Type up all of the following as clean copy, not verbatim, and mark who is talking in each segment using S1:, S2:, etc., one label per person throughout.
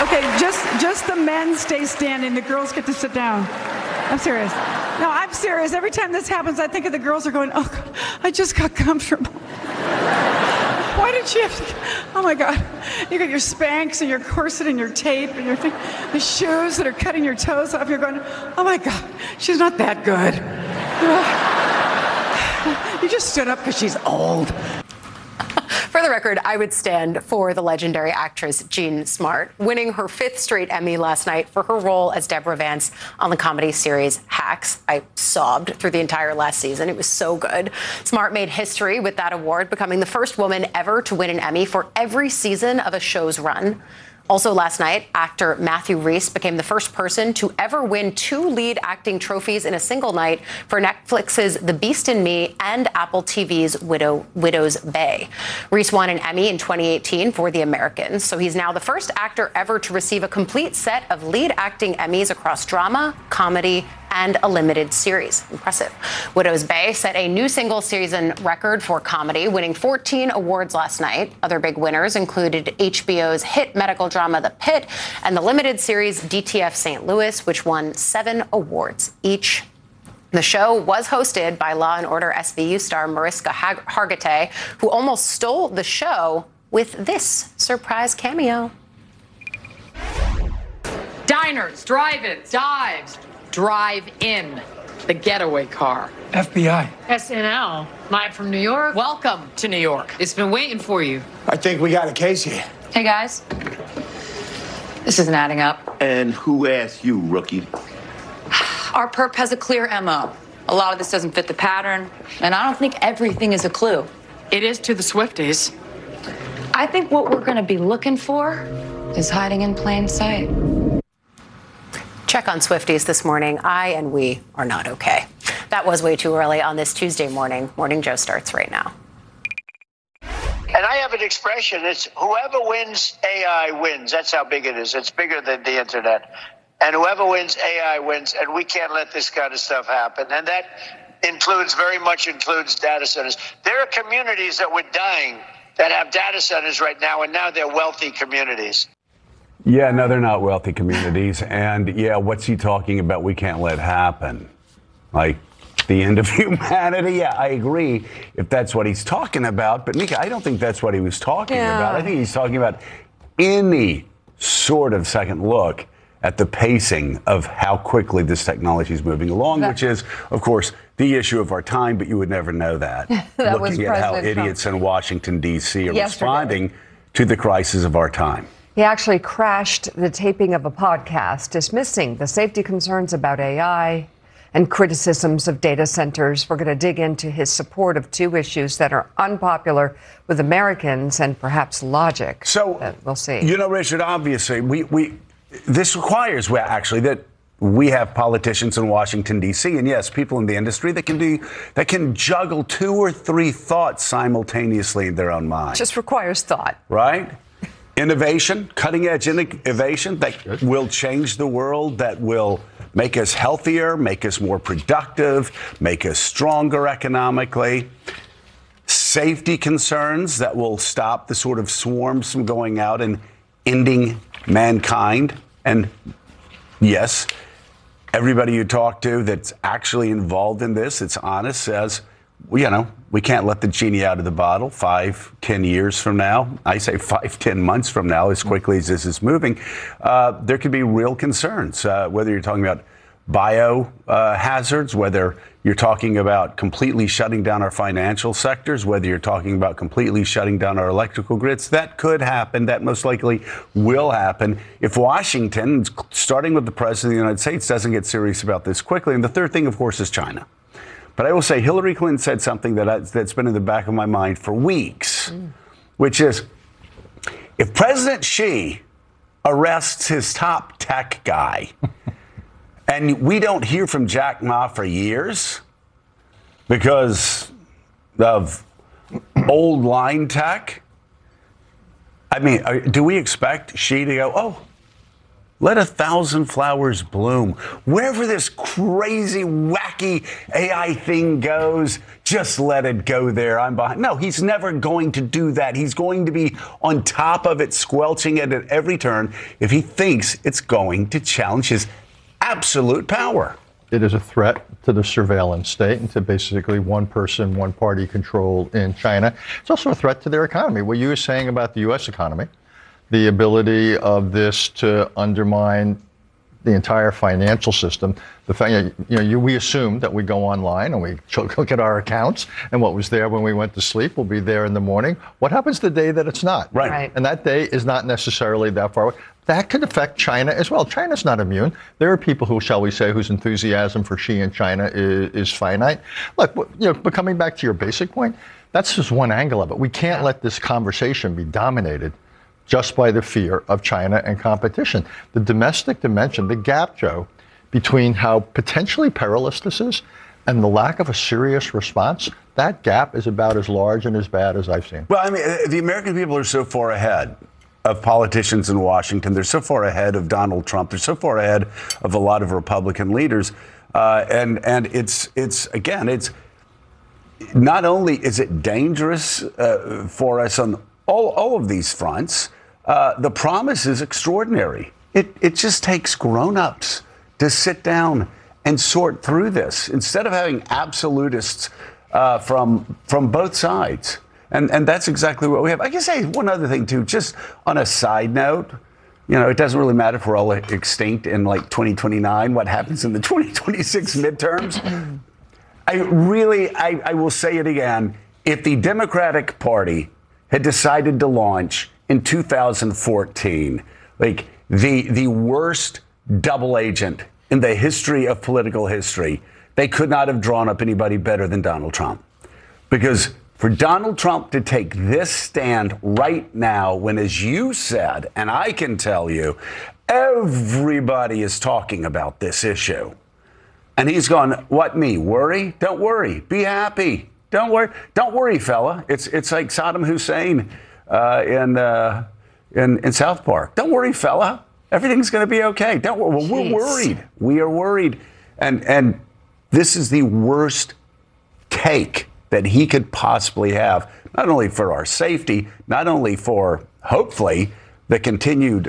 S1: Okay, just the men stay standing. The girls get to sit down. I'm serious. No, I'm serious. Every time this happens, I think of the girls are going, oh, God, I just got comfortable. Why did you have to? Oh, my God. You got your Spanx and your corset and your tape and your thing, the shoes that are cutting your toes off. You're going, oh, my God, she's not that good. You just stood up because she's old.
S2: For the record, I would stand for the legendary actress Jean Smart, winning her 5th straight Emmy last night for her role as Deborah Vance on the comedy series Hacks. I sobbed through the entire last season. It was so good. Smart made history with that award, becoming the first woman ever to win an Emmy for every season of a show's run. Also last night, actor Matthew Rhys became the first person to ever win 2 lead acting trophies in a single night for Netflix's The Beast in Me and Apple TV's Widow's Bay. Rhys won an Emmy in 2018 for The Americans, so he's now the first actor ever to receive a complete set of lead acting Emmys across drama, comedy, and a limited series. Impressive. Widow's Bay set a new single season record for comedy, winning 14 awards last night. Other big winners included HBO's hit medical drama The Pitt and the limited series DTF St. Louis, which won 7 awards each. The show was hosted by Law & Order SVU star Mariska Hargitay, who almost stole the show with this surprise cameo.
S3: Diners, drive-ins, dives, drive-in, the getaway car.
S4: FBI.
S3: SNL, live from New York. Welcome to New York. It's been waiting for you.
S4: I think we got a case here.
S3: Hey, guys. This isn't adding up.
S5: And who asked you, rookie?
S3: Our perp has a clear MO. A lot of this doesn't fit the pattern, and I don't think everything is a clue. It is to the Swifties. I think what we're going to be looking for is hiding in plain sight.
S2: Check on Swifties this morning. I and we are not okay. That was way too early on this Tuesday morning. Morning Joe starts right now.
S6: And I have an expression. It's whoever wins AI wins. That's how big it is. It's bigger than the internet. And whoever wins AI wins. And we can't let this kind of stuff happen. And that very much includes data centers. There are communities that were dying that have data centers right now, and now they're wealthy communities.
S7: Yeah, no, they're not wealthy communities. And yeah, what's he talking about? We can't let happen. Like the end of humanity? Yeah, I agree if that's what he's talking about. But Mika, I don't think that's what he was talking about. I think he's talking about any sort of second look at the pacing of how quickly this technology is moving along, which is, of course, the issue of our time. But you would never know that. Looking at how idiots in Washington, D.C. are responding to the crisis of our time.
S8: He actually crashed the taping of a podcast, dismissing the safety concerns about AI and criticisms of data centers. We're going to dig into his support of 2 issues that are unpopular with Americans and perhaps logic.
S7: So
S8: we'll see.
S7: You know, Richard, obviously, this requires that we have politicians in Washington, D.C., and yes, people in the industry that can juggle 2 or 3 thoughts simultaneously in their own mind.
S8: Just requires thought.
S7: Right? Innovation, cutting-edge innovation that will change the world, that will make us healthier, make us more productive, make us stronger economically. Safety concerns that will stop the sort of swarms from going out and ending mankind. And yes, everybody you talk to that's actually involved in this, it's honest, says, we can't let the genie out of the bottle 5-10 years from now. I say 5-10 months from now, as quickly as this is moving. There could be real concerns, whether you're talking about biohazards, whether you're talking about completely shutting down our financial sectors, whether you're talking about completely shutting down our electrical grids. That could happen. That most likely will happen if Washington, starting with the President of the United States, doesn't get serious about this quickly. And the third thing, of course, is China. But I will say Hillary Clinton said something that's been in the back of my mind for weeks, which is if President Xi arrests his top tech guy and we don't hear from Jack Ma for years because of old line tech, I mean, do we expect Xi to go, oh, Let 1,000 flowers bloom. Wherever this crazy, wacky AI thing goes, just let it go there. I'm behind. No, he's never going to do that. He's going to be on top of it, squelching it at every turn if he thinks it's going to challenge his absolute power.
S9: It is a threat to the surveillance state and to basically one person, one party control in China. It's also a threat to their economy. What you were saying about the U.S. economy, the ability of this to undermine the entire financial system. The fact, we assume that we go online and we look at our accounts, and what was there when we went to sleep will be there in the morning. What happens the day that it's not?
S7: Right.
S9: And that day is not necessarily that far away. That could affect China as well. China's not immune. There are people who, shall we say, whose enthusiasm for Xi in China is finite. Look, but coming back to your basic point, that's just one angle of it. We can't let this conversation be dominated just by the fear of China and competition. The domestic dimension, the gap, Joe, between how potentially perilous this is and the lack of a serious response, that gap is about as large and as bad as I've seen.
S7: Well, I mean, the American people are so far ahead of politicians in Washington. They're so far ahead of Donald Trump. They're so far ahead of a lot of Republican leaders. And it's not only is it dangerous for us on all of these fronts, the promise is extraordinary. It just takes grown-ups to sit down and sort through this instead of having absolutists from both sides. And that's exactly what we have. I can say one other thing, too, just on a side note. It doesn't really matter if we're all extinct in like 2029, what happens in the 2026 midterms. I will say it again. If the Democratic Party had decided to launch in 2014, like the worst double agent in the history of political history, they could not have drawn up anybody better than Donald Trump. Because for Donald Trump to take this stand right now, when, as you said, and I can tell you, everybody is talking about this issue. And he's gone, what, me? Worry? Don't worry. Be happy. Don't worry, fella. It's like Saddam Hussein in South Park. Don't worry, fella. Everything's going to be okay. Don't worry. Well, we're worried. We are worried. And this is the worst take that he could possibly have, not only for our safety, not only for, hopefully, the continued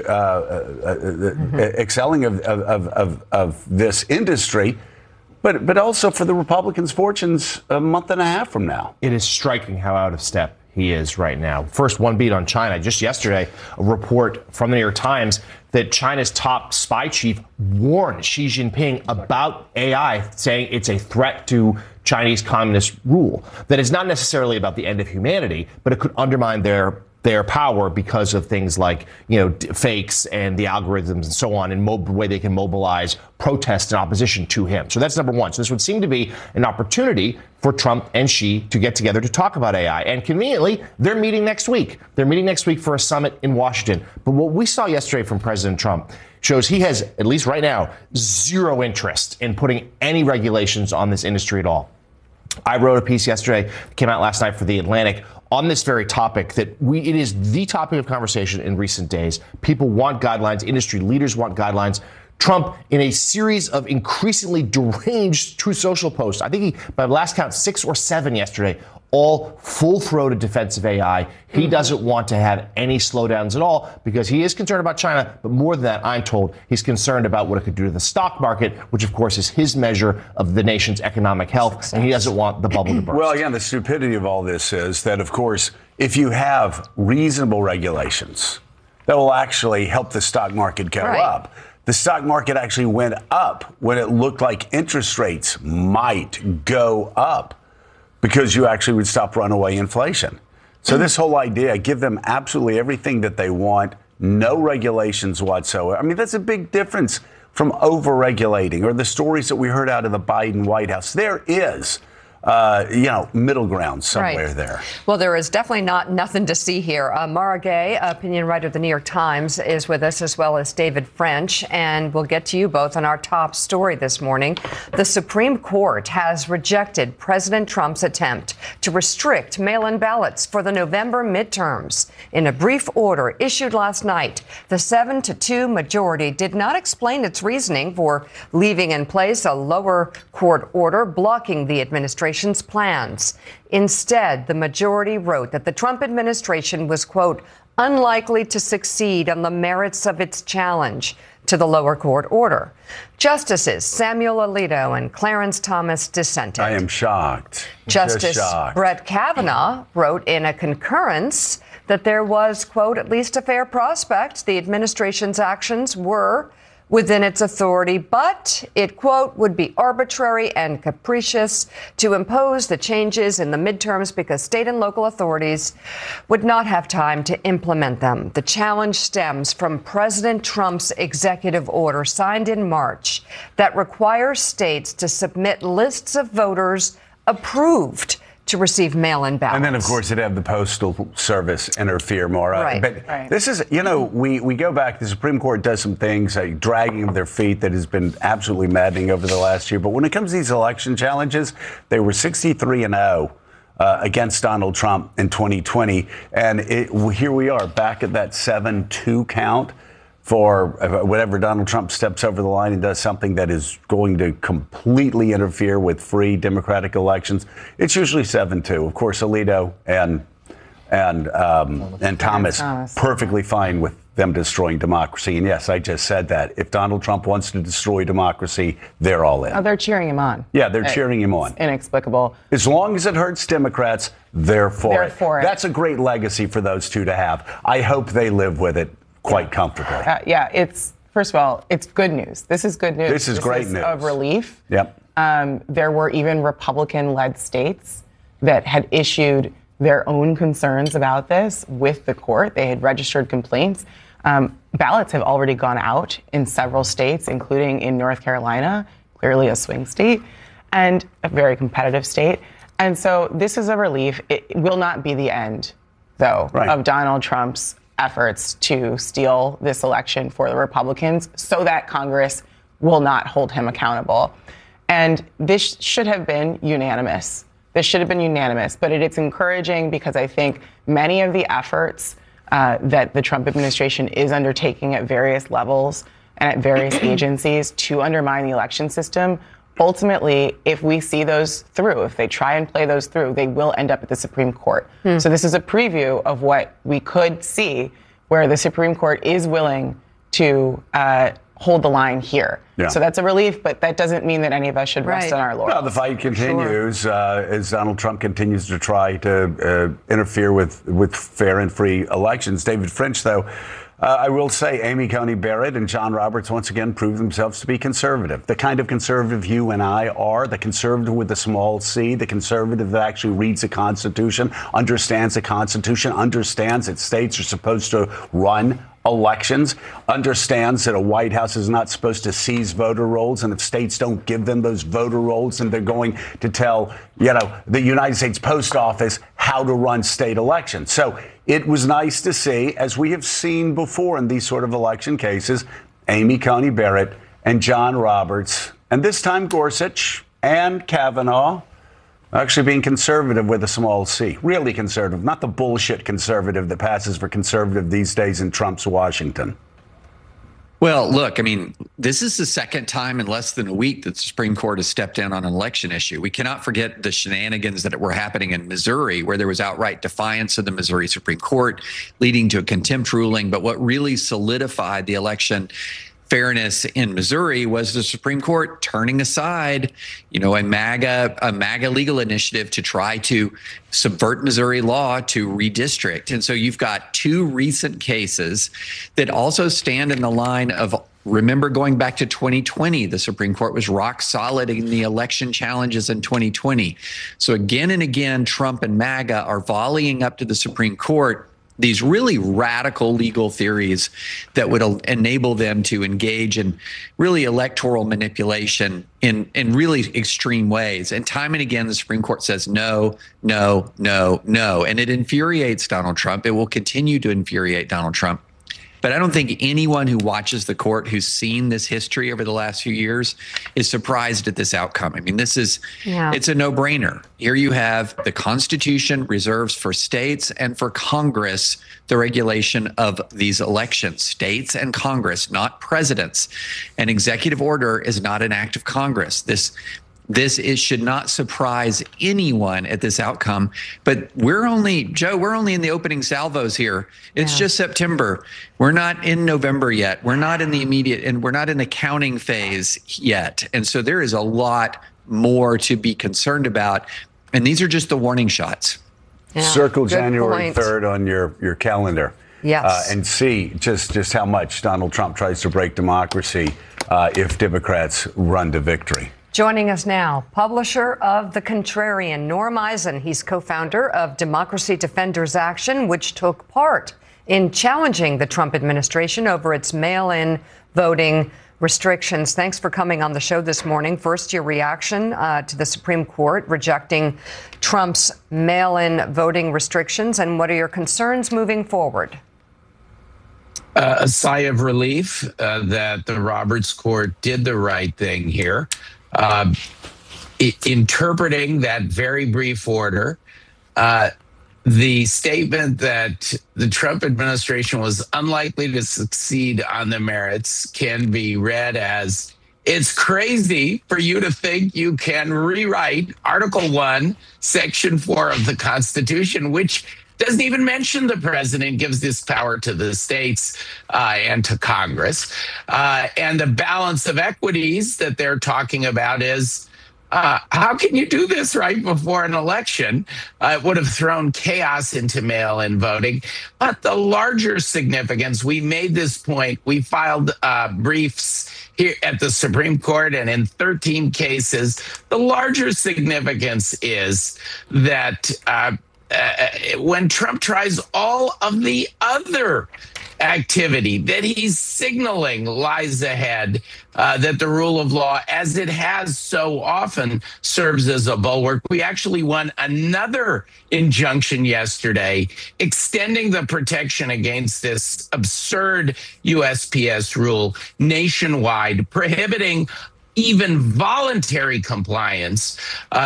S7: excelling of this industry, but also for the Republicans' fortunes a month and a half from now.
S10: It is striking how out of step he is right now. First, one beat on China. Just yesterday, a report from the New York Times that China's top spy chief warned Xi Jinping about AI, saying it's a threat to Chinese communist rule. That is not necessarily about the end of humanity, but it could undermine their power because of things like, fakes and the algorithms and so on, and the way they can mobilize protest and opposition to him. So that's number one. So this would seem to be an opportunity for Trump and Xi to get together to talk about AI. And conveniently, they're meeting next week. They're meeting next week for a summit in Washington. But what we saw yesterday from President Trump shows he has, at least right now, zero interest in putting any regulations on this industry at all. I wrote a piece yesterday, came out last night for The Atlantic, on this very topic, that it is the topic of conversation in recent days. People want guidelines. Industry leaders want guidelines. Trump, in a series of increasingly deranged Truth Social posts, I think by last count, 6 or 7 yesterday, all full-throated defense of AI. He doesn't want to have any slowdowns at all because he is concerned about China. But more than that, I'm told he's concerned about what it could do to the stock market, which, of course, is his measure of the nation's economic health. And he doesn't want the bubble to burst.
S7: Well, again, the stupidity of all this is that, of course, if you have reasonable regulations that will actually help the stock market go up, the stock market actually went up when it looked like interest rates might go up, because you actually would stop runaway inflation. So this whole idea, give them absolutely everything that they want, no regulations whatsoever. I mean, that's a big difference from over-regulating or the stories that we heard out of the Biden White House. There is middle ground somewhere
S8: Right.
S7: there.
S8: Well, there is definitely nothing to see here. Mara Gay, opinion writer of the New York Times, is with us, as well as David French, and we'll get to you both on our top story this morning. The Supreme Court has rejected President Trump's attempt to restrict mail-in ballots for the November midterms. In a brief order issued last night, the 7-2 majority did not explain its reasoning for leaving in place a lower court order blocking the administration's plans. Instead, the majority wrote that the Trump administration was, quote, unlikely to succeed on the merits of its challenge to the lower court order. Justices Samuel Alito and Clarence Thomas dissented.
S7: I am shocked.
S8: Justice
S7: Just shocked.
S8: Brett Kavanaugh wrote in a concurrence that there was, quote, at least a fair prospect the administration's actions were within its authority, but it, quote, would be arbitrary and capricious to impose the changes in the midterms because state and local authorities would not have time to implement them. The challenge stems from President Trump's executive order signed in March that requires states to submit lists of voters approved to receive mail-in ballots.
S7: And then, of course, it'd have the Postal Service interfere more.
S8: Right.
S7: But this is, we go back, the Supreme Court does some things, dragging of their feet that has been absolutely maddening over the last year. But when it comes to these election challenges, they were 63-0 against Donald Trump in 2020. And here we are back at that 7-2 count for whenever Donald Trump steps over the line and does something that is going to completely interfere with free democratic elections. It's usually 7-2. Of course, Alito and Thomas perfectly fine with them destroying democracy. And yes, I just said that. If Donald Trump wants to destroy democracy, they're all in.
S11: Oh, they're cheering him on.
S7: Yeah, they're cheering him on.
S11: Inexplicable.
S7: As long as it hurts Democrats, they're for it. That's a great legacy for those two to have. I hope they live with it quite comfortably.
S11: It's, first of all, it's good news. This is good news.
S7: This is great news.
S11: Of relief.
S7: Yep.
S11: There were even Republican-led states that had issued their own concerns about this with the court. They had registered complaints. Ballots have already gone out in several states, including in North Carolina, clearly a swing state, and a very competitive state. And so this is a relief. It will not be the end, though, of Donald Trump's efforts to steal this election for the Republicans so that Congress will not hold him accountable. And this should have been unanimous. This should have been unanimous, but it's encouraging because I think many of the efforts that the Trump administration is undertaking at various levels and at various agencies to undermine the election system, ultimately, if we see those through, if they try and play those through, they will end up at the Supreme Court. So this is a preview of what we could see where the Supreme Court is willing to hold the line here.
S7: Yeah.
S11: So that's a relief, but that doesn't mean that any of us should rest on our laurels.
S7: Well, the fight continues as Donald Trump continues to try to interfere with fair and free elections. David French, though, I will say Amy Coney Barrett and John Roberts once again proved themselves to be conservative. The kind of conservative you and I are, the conservative with a small c, the conservative that actually reads the Constitution, understands the Constitution, understands that states are supposed to run elections, understands that a White House is not supposed to seize voter rolls, and if states don't give them those voter rolls, then they're going to tell, the United States Post Office how to run state elections. So it was nice to see, as we have seen before in these sort of election cases, Amy Coney Barrett and John Roberts, and this time Gorsuch and Kavanaugh, actually being conservative with a small c. Really conservative, not the bullshit conservative that passes for conservative these days in Trump's Washington.
S12: Well, look, I mean, this is the second time in less than a week that the Supreme Court has stepped in on an election issue. We cannot forget the shenanigans that were happening in Missouri, where there was outright defiance of the Missouri Supreme Court, leading to a contempt ruling. But what really solidified the election fairness in Missouri was the Supreme Court turning aside, a MAGA legal initiative to try to subvert Missouri law to redistrict. And so you've got two recent cases that also stand in the line of, remember going back to 2020, the Supreme Court was rock solid in the election challenges in 2020. So again and again, Trump and MAGA are volleying up to the Supreme Court these really radical legal theories that would enable them to engage in really electoral manipulation in really extreme ways. And time and again, the Supreme Court says no, no, no, no. And it infuriates Donald Trump. It will continue to infuriate Donald Trump. But I don't think anyone who watches the court, who's seen this history over the last few years, is surprised at this outcome. I mean, it's a no-brainer. Here you have the Constitution reserves for states and for Congress the regulation of these elections, states and Congress, not presidents. An executive order is not an act of Congress. This should not surprise anyone at this outcome. But we're only in the opening salvos here. It's just September. We're not in November yet. We're not in the immediate, and we're not in the counting phase yet. And so there is a lot more to be concerned about. And these are just the warning shots.
S7: Yeah, circle January 3rd on your calendar.
S8: Yes.
S7: And see just how much Donald Trump tries to break democracy if Democrats run to victory.
S8: Joining us now, publisher of The Contrarian, Norm Eisen. He's co-founder of Democracy Defenders Action, which took part in challenging the Trump administration over its mail-in voting restrictions. Thanks for coming on the show this morning. First, your reaction to the Supreme Court rejecting Trump's mail-in voting restrictions, and what are your concerns moving forward?
S13: A sigh of relief that the Roberts Court did the right thing here. Interpreting that very brief order, the statement that the Trump administration was unlikely to succeed on the merits can be read as, it's crazy for you to think you can rewrite Article 1, Section 4 of the Constitution, which doesn't even mention the president, gives this power to the states and to Congress. And the balance of equities that they're talking about is, how can you do this right before an election? It would have thrown chaos into mail-in voting. But the larger significance, we made this point, we filed briefs here at the Supreme Court and in 13 cases. The larger significance is that when Trump tries all of the other activity that he's signaling lies ahead, that the rule of law, as it has so often, serves as a bulwark. We actually won another injunction yesterday extending the protection against this absurd USPS rule nationwide, prohibiting even voluntary compliance.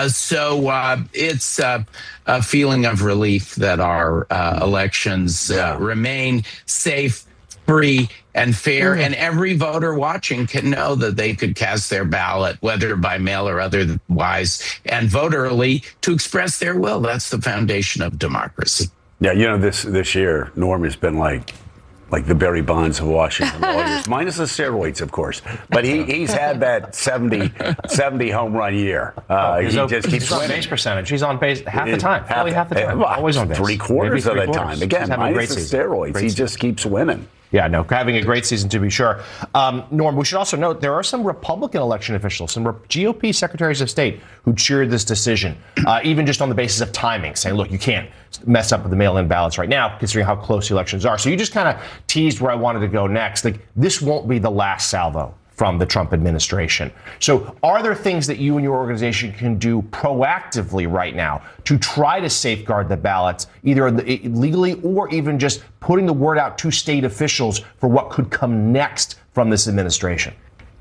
S13: So it's a feeling of relief that our elections remain safe, free, and fair. And every voter watching can know that they could cast their ballot, whether by mail or otherwise, and vote early to express their will. That's the foundation of democracy.
S7: Yeah, you know, this year, Norm has been like the Barry Bonds of Washington lawyers, minus the steroids, of course. But he's had that 70 home run year. He just keeps winning.
S10: Base percentage. He's on base half the time. Half the time. Always on base.
S7: Three-quarters of the time. Again, minus the steroids. He just keeps winning.
S10: Yeah, no, having a great season to be sure. Norm, we should also note there are some Republican election officials, some GOP secretaries of state who cheered this decision, even just on the basis of timing, saying, look, you can't mess up with the mail-in ballots right now, considering how close the elections are. So you just kind of teased where I wanted to go next. Like, this won't be the last salvo from the Trump administration. So are there things that you and your organization can do proactively right now to try to safeguard the ballots, either legally or even just putting the word out to state officials for what could come next from this administration?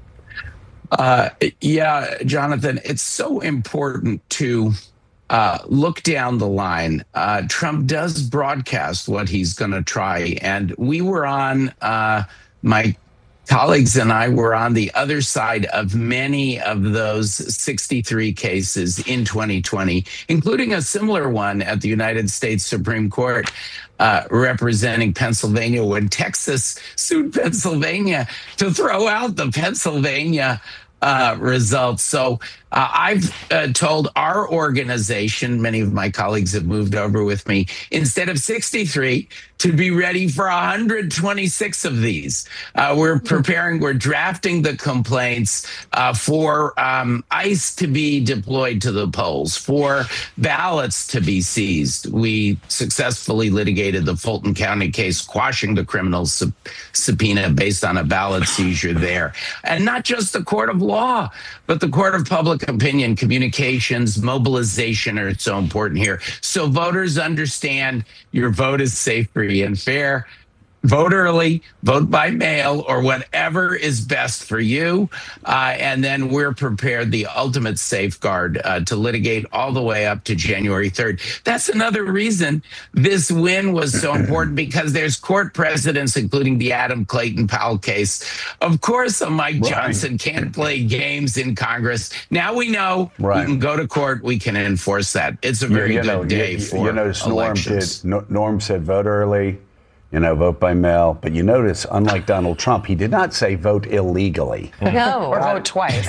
S13: Yeah, Jonathan, it's so important to look down the line. Trump does broadcast what he's going to try. And we were on, my colleagues and I were on the other side of many of those 63 cases in 2020, including a similar one at the United States Supreme Court representing Pennsylvania when Texas sued Pennsylvania to throw out the Pennsylvania results. So I've told our organization, many of my colleagues have moved over with me, instead of 63, to be ready for 126 of these. We're drafting the complaints for ICE to be deployed to the polls, for ballots to be seized. We successfully litigated the Fulton County case, quashing the criminal subpoena based on a ballot seizure there. And not just the court of law, but the court of public opinion. Communications, mobilization are so important here. So voters understand your vote is safe, free, and fair. Vote early, vote by mail, or whatever is best for you. And then we're prepared, the ultimate safeguard, to litigate all the way up to January 3rd. That's another reason this win was so important, because there's court precedents, including the Adam Clayton Powell case. Of course, a Mike Johnson can't play games in Congress. Now we know we can go to court, we can enforce that. It's a very good day for elections.
S7: Norm said vote early. Vote by mail. But you notice, unlike Donald Trump, he did not say vote illegally.
S11: No, or vote twice.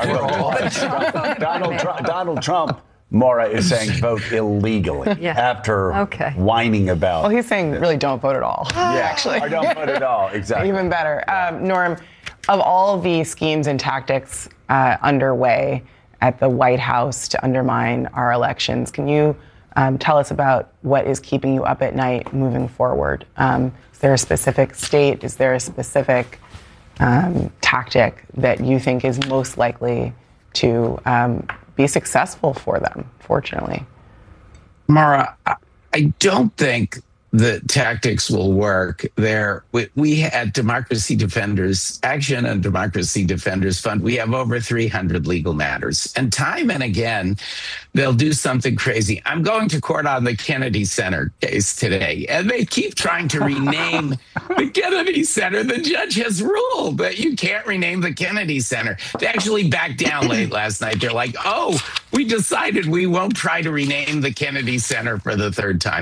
S7: Donald Trump, Maura, is saying vote illegally after whining about.
S11: Well, he's saying really don't vote at all. Actually.
S7: Or don't vote at all. Exactly.
S11: Even better. Norm, of all the schemes and tactics underway at the White House to undermine our elections, can you tell us about what is keeping you up at night moving forward? Is there a specific state? Is there a specific tactic that you think is most likely to be successful for them, fortunately?
S13: Mara, I don't think the tactics will work there. We at Democracy Defenders Action and Democracy Defenders Fund, we have over 300 legal matters. And time and again, they'll do something crazy. I'm going to court on the Kennedy Center case today, and they keep trying to rename the Kennedy Center. The judge has ruled that you can't rename the Kennedy Center. They actually backed down late last night. They're like, oh, we decided we won't try to rename the Kennedy Center for the third time.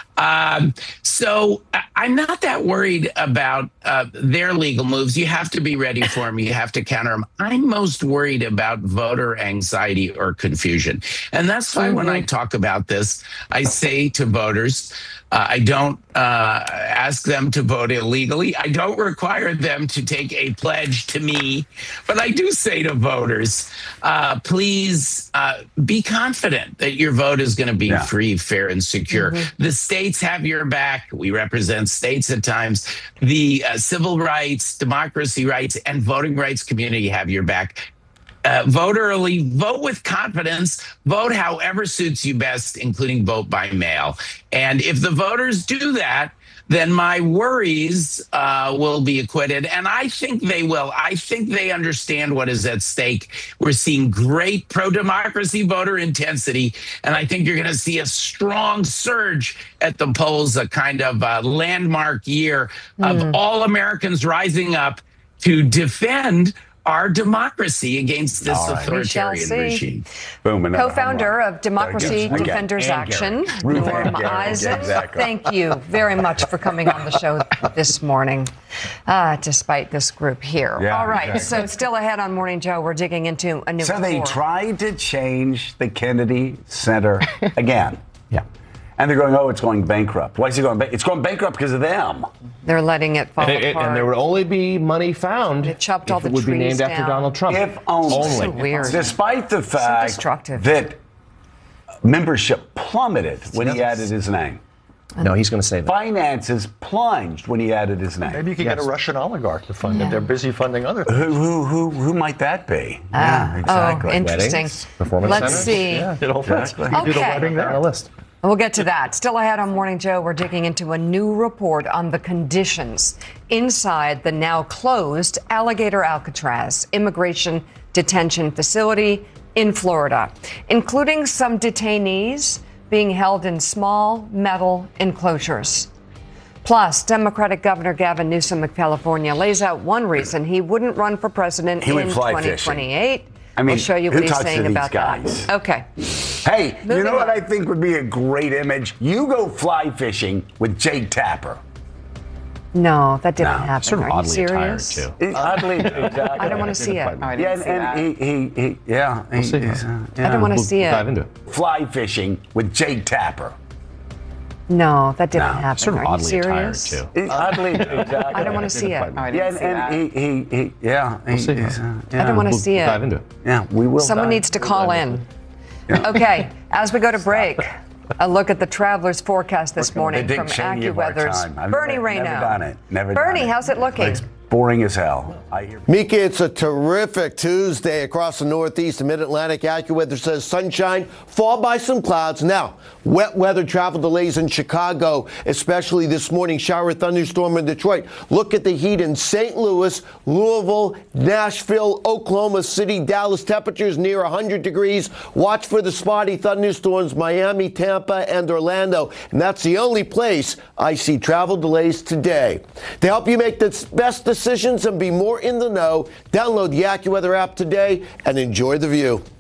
S13: So I'm not that worried about their legal moves. You have to be ready for them. You have to counter them. I'm most worried about voter anxiety or confusion. And that's why when I talk about this, I say to voters, I don't ask them to vote illegally. I don't require them to take a pledge to me. But I do say to voters, please be confident that your vote is going to be free, fair, and secure. The states have your back. We represent states at times. The civil rights, democracy rights, and voting rights community have your back. Vote early, vote with confidence, vote however suits you best, including vote by mail. And if the voters do that, then my worries will be acquitted. And I think they will. I think they understand what is at stake. We're seeing great pro-democracy voter intensity. And I think you're going to see a strong surge at the polls, a kind of landmark year of all Americans rising up to defend our democracy against this authoritarian regime.
S7: Boom.
S8: Co-founder of Democracy Defenders Action, Norm Isaac. Thank you very much for coming on the show this morning, despite this group here. All right, so still ahead on Morning Joe, we're digging into a new report.
S7: They tried to change the Kennedy Center again. And they're going, oh, it's going bankrupt. Why is it going bankrupt? It's going bankrupt because of them.
S8: They're letting it fall apart.
S10: And there would only be money found
S8: if it
S10: would be named after Donald Trump.
S7: If only.
S8: So weird.
S7: Despite the fact that membership plummeted when he added his name.
S10: No, he's going to say that.
S7: Finances plunged when he added his name.
S9: Maybe you could get a Russian oligarch to fund it. They're busy funding other things.
S7: Who might that be? Exactly.
S8: Oh, interesting.
S10: Performance
S8: Let's
S10: centers?
S8: see.
S7: Exactly.
S10: You do the wedding there on the list.
S8: We'll get to that. Still ahead on Morning Joe, we're digging into a new report on the conditions inside the now closed Alligator Alcatraz immigration detention facility in Florida, including some detainees being held in small metal enclosures. Plus, Democratic Governor Gavin Newsom of California lays out one reason he wouldn't run for president in 2028.
S7: I mean,
S8: we'll show you what he's saying about
S7: guys?
S8: that. Okay.
S7: Hey, you know what
S8: on.
S7: I think would be a great image? You go fly fishing with Jake Tapper.
S8: No, that didn't happen.
S10: Sort of
S8: Are you
S10: oddly attired,
S8: serious?
S10: too.
S7: Oddly, exactly.
S8: I don't want to see it.
S11: I didn't see that.
S8: I don't want to see
S10: Dive
S8: it.
S10: into it.
S7: Fly fishing with Jake Tapper.
S8: No, that didn't happen.
S10: Sort of
S8: Are you
S10: oddly attired,
S8: serious?
S10: too.
S7: Oddly, exactly.
S8: I don't want to see it.
S11: I didn't see that.
S8: I don't want to see
S10: Dive
S8: it.
S10: into it.
S7: Yeah, we will.
S8: Someone needs to call in. Okay, as we go to break, a look at the traveler's forecast this morning
S7: The
S8: from
S7: Dick Cheney of our
S8: AccuWeather's
S7: time. I've
S8: Bernie
S7: never
S8: Raynaud.
S7: done it. Never
S8: Bernie,
S7: done it.
S8: how's it looking?
S7: It's boring as hell. I hear.
S14: Mika, it's a terrific Tuesday across the Northeast and Mid-Atlantic. AccuWeather says sunshine, followed by some clouds. Now, wet weather, travel delays in Chicago, especially this morning. Shower thunderstorm in Detroit. Look at the heat in St. Louis, Louisville, Nashville, Oklahoma City, Dallas. Temperatures near 100 degrees. Watch for the spotty thunderstorms, Miami, Tampa, and Orlando. And that's the only place I see travel delays today. To help you make the best decisions and be more in the know, download the AccuWeather app today and enjoy the view.